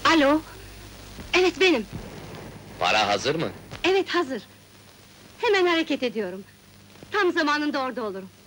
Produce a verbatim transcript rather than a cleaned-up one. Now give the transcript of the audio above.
Alo! Evet, benim! Para hazır mı? Evet, hazır! Hemen hareket ediyorum! Tam zamanında orada olurum!